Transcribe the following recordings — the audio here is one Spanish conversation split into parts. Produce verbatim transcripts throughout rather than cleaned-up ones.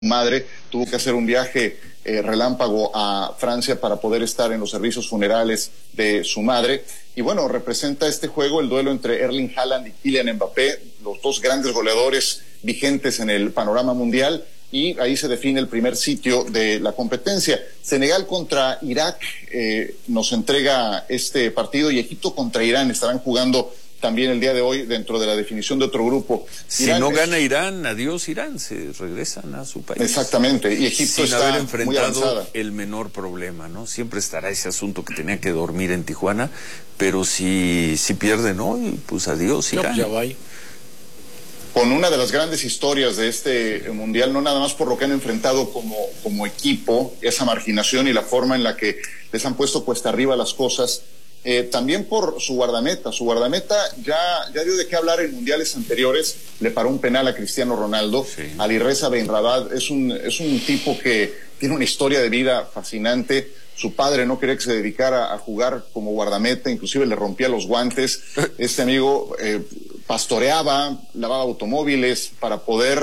madre, tuvo que hacer un viaje eh, relámpago a Francia para poder estar en los servicios funerales de su madre. Y bueno, representa este juego el duelo entre Erling Haaland y Kylian Mbappé, los dos grandes goleadores vigentes en el panorama mundial, y ahí se define el primer sitio de la competencia. Senegal contra Irak eh, nos entrega este partido, y Egipto contra Irán estarán jugando también el día de hoy dentro de la definición de otro grupo. Si Irán no es... gana Irán, adiós Irán, se regresan a su país. Exactamente, y Egipto sin está haber enfrentado muy avanzada. El menor problema, ¿no? Siempre estará ese asunto que tenía que dormir en Tijuana, pero si, si pierden hoy, pues adiós Irán. No, ya va. Con una de las grandes historias de este mundial, no nada más por lo que han enfrentado como, como equipo, esa marginación y la forma en la que les han puesto cuesta arriba las cosas, Eh, también por su guardameta. Su guardameta ya, ya dio de qué hablar en mundiales anteriores, le paró un penal a Cristiano Ronaldo. Sí. Alireza Benrabad es un, es un tipo que tiene una historia de vida fascinante. Su padre no quería que se dedicara a jugar como guardameta, inclusive le rompía los guantes. Este amigo eh, pastoreaba, lavaba automóviles para poder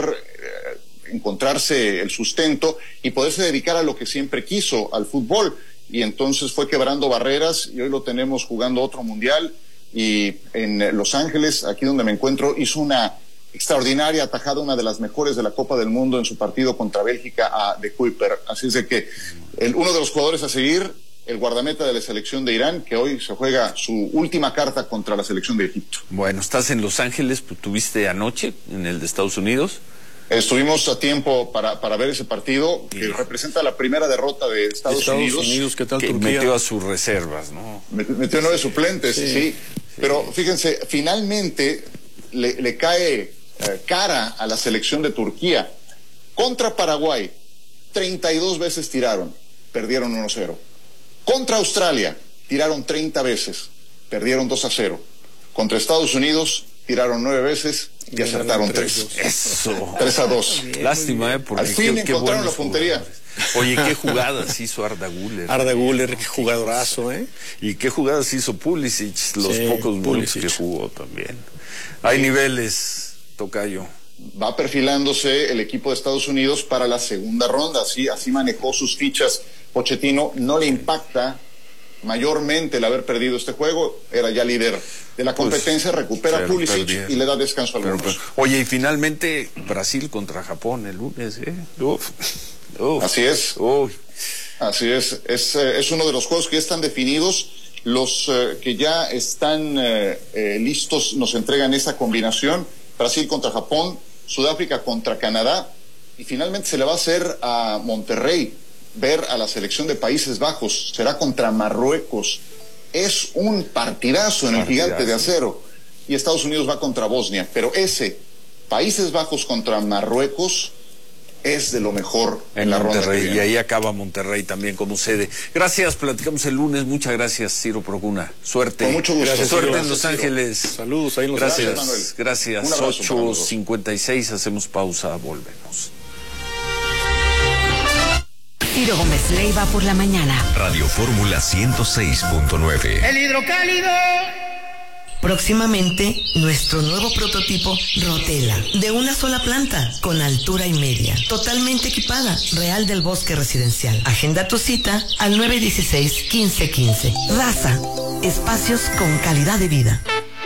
eh, encontrarse el sustento y poderse dedicar a lo que siempre quiso, al fútbol. Y entonces fue quebrando barreras, y hoy lo tenemos jugando otro mundial, y en Los Ángeles, aquí donde me encuentro, hizo una extraordinaria atajada, una de las mejores de la Copa del Mundo en su partido contra Bélgica a De Kuyper. Así es de que el, uno de los jugadores a seguir, el guardameta de la selección de Irán, que hoy se juega su última carta contra la selección de Egipto. Bueno, estás en Los Ángeles, pues, ¿tuviste anoche en el de Estados Unidos? Estuvimos a tiempo para, para ver ese partido, que sí. representa la primera derrota de Estados, Estados Unidos. Unidos ¿qué tal que Turquía? Metió a sus reservas, ¿no? Metió nueve suplentes, sí. sí. sí. Pero fíjense, finalmente le, le cae eh, cara a la selección de Turquía. Contra Paraguay, treinta y dos veces tiraron, perdieron uno a cero. Contra Australia, tiraron treinta veces, perdieron dos a cero. Contra Estados Unidos, tiraron nueve veces y acertaron tres. Eso. Tres a dos. Lástima, ¿eh? Porque al fin qué, qué encontraron la puntería. Oye, qué jugadas hizo Arda Güler. Arda Güler, qué jugadorazo, ¿eh? Y qué jugadas hizo Pulisic, los sí, pocos minutos que jugó también. Hay sí. niveles, tocayo. Va perfilándose el equipo de Estados Unidos para la segunda ronda. Así, así manejó sus fichas Pochettino. No le impacta mayormente el haber perdido este juego, era ya líder de la competencia, pues, recupera Pulisic perdía. Y le da descanso al grupo. Oye, y finalmente Brasil contra Japón el lunes, ¿eh? Uf, uf, Así es. Uf. Así es. Es, eh, es uno de los juegos que ya están definidos. Los eh, que ya están eh, eh, listos nos entregan esa combinación. Brasil contra Japón, Sudáfrica contra Canadá, y finalmente se le va a hacer a Monterrey ver a la selección de Países Bajos. Será contra Marruecos. Es un partidazo en el partidazo. Gigante de acero. Y Estados Unidos va contra Bosnia. Pero ese, Países Bajos contra Marruecos, es de lo mejor en, en la Monterrey, ronda. Y ahí acaba Monterrey también como sede. Gracias, platicamos el lunes. Muchas gracias, Ciro Procuna. Suerte. Con mucho gusto. Gracias, Suerte Ciro. en Los Gracias, Ángeles. Ciro. Saludos ahí en Los Gracias, Ángeles. Gracias. Gracias. ocho cincuenta y seis, hacemos pausa, volvemos. Ciro Gómez Leiva por la mañana. Radio Fórmula ciento seis punto nueve. El hidrocálido. Próximamente, nuestro nuevo prototipo Rotela, de una sola planta, con altura y media, totalmente equipada, Real del Bosque Residencial. Agenda tu cita al nueve dieciséis, quince quince. Raza, espacios con calidad de vida.